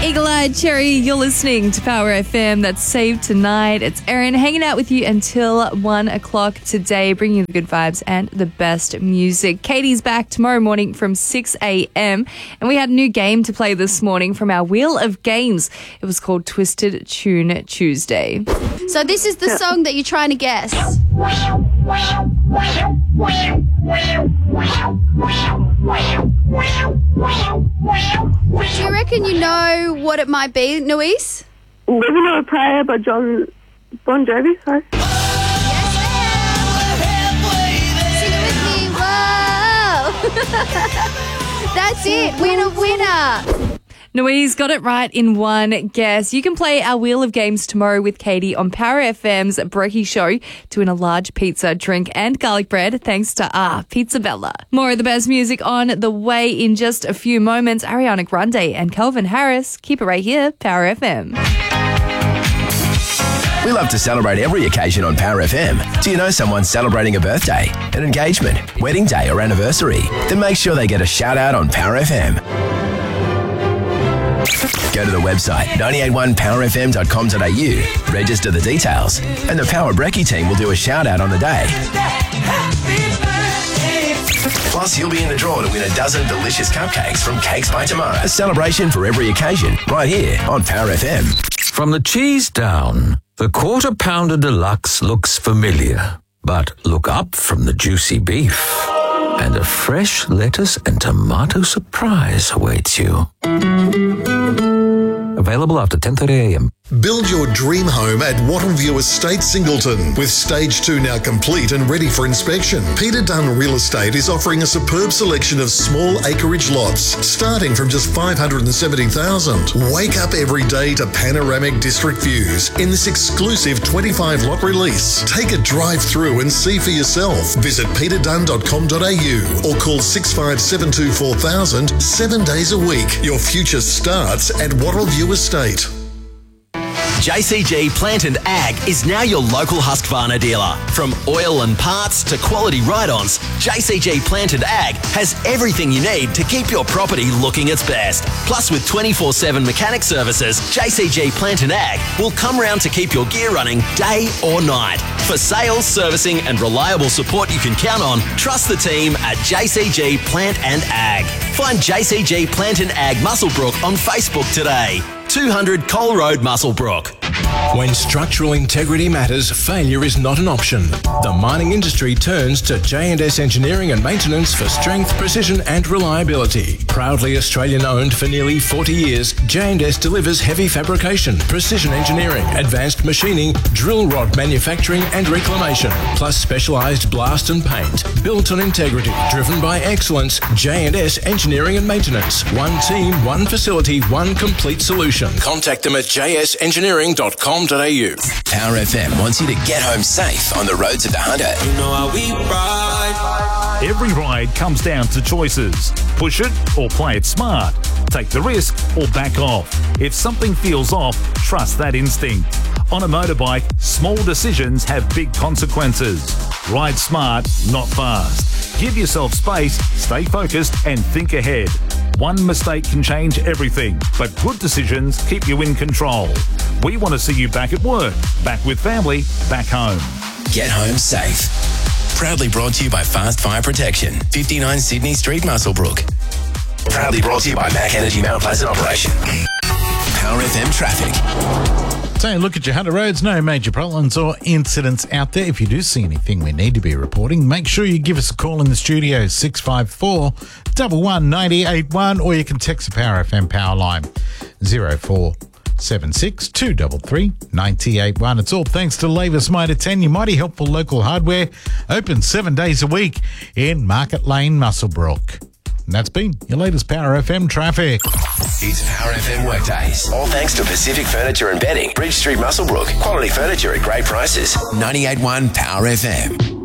Eagle-Eyed Cherry, you're listening to Power FM. That's Save Tonight. It's Erin hanging out with you until 1 o'clock today, bringing you the good vibes and the best music. Katie's back tomorrow morning from 6 a.m. And we had a new game to play this morning from our Wheel of Games. It was called Twisted Tune Tuesday. So this is the song that you're trying to guess. Do you reckon you know what it might be, Nuis? Living on a Prayer by Bon Jovi, sorry. Yes, sing it with me. Whoa! That's it. Winner. Nui's got it right in one guess. You can play our Wheel of Games tomorrow with Katie on Power FM's Brekkie Show to win a large pizza, drink and garlic bread thanks to Pizza Bella. More of the best music on the way in just a few moments. Ariana Grande and Calvin Harris. Keep it right here, Power FM. We love to celebrate every occasion on Power FM. Do you know someone celebrating a birthday, an engagement, wedding day or anniversary? Then make sure they get a shout out on Power FM. Go to the website 981powerfm.com.au, register the details, and the Power Brekkie team will do a shout out on the day. Plus, you'll be in the draw to win a dozen delicious cupcakes from Cakes by Tomorrow. A celebration for every occasion, right here on Power FM. From the cheese down, the Quarter Pounder Deluxe looks familiar. But look up from the juicy beef, and a fresh lettuce and tomato surprise awaits you. Available after 10:30 a.m. Build your dream home at Wattleview Estate, Singleton. With Stage 2 now complete and ready for inspection, Peter Dunn Real Estate is offering a superb selection of small acreage lots, starting from just $570,000. Wake up every day to panoramic district views in this exclusive 25-lot release. Take a drive through and see for yourself. Visit peterdunn.com.au or call 6572 4000 7 days a week. Your future starts at Wattleview Estate. JCG Plant and Ag is now your local Husqvarna dealer. From oil and parts to quality ride-ons, JCG Plant and Ag has everything you need to keep your property looking its best. Plus, with 24/7 mechanic services, JCG Plant and Ag will come round to keep your gear running day or night. For sales, servicing and reliable support you can count on, trust the team at JCG Plant and Ag. Find JCG Plant and Ag Muswellbrook on Facebook today. 200 Cole Road, Muswellbrook. When structural integrity matters, failure is not an option. The mining industry turns to J&S Engineering and Maintenance for strength, precision and reliability. Proudly Australian-owned for nearly 40 years, J&S delivers heavy fabrication, precision engineering, advanced machining, drill rod manufacturing and reclamation, plus specialised blast and paint. Built on integrity, driven by excellence, J&S Engineering and Maintenance. One team, one facility, one complete solution. Contact them at jsengineering.com.au. Power FM wants you to get home safe on the roads of the Hunter. You know how we ride. Every ride comes down to choices. Push it or play it smart. Take the risk or back off. If something feels off, trust that instinct. On a motorbike, small decisions have big consequences. Ride smart, not fast. Give yourself space, stay focused and think ahead. One mistake can change everything, but good decisions keep you in control. We want to see you back at work, back with family, back home. Get home safe. Proudly brought to you by Fast Fire Protection, 59 Sydney Street, Muswellbrook. Proudly brought to you by Mac Energy Mount Pleasant Operation. Power FM traffic. So look at your Hunter roads. No major problems or incidents out there. If you do see anything we need to be reporting, make sure you give us a call in the studio, 654 119881, or you can text the Power FM power line, 0476 233 981. It's all thanks to Lavis Mitre 10, your mighty helpful local hardware, open 7 days a week in Market Lane, Muswellbrook. And that's been your latest Power FM traffic. It's Power FM Workdays. All thanks to Pacific Furniture and Bedding, Bridge Street, Muswellbrook. Quality furniture at great prices. 98.1 Power FM.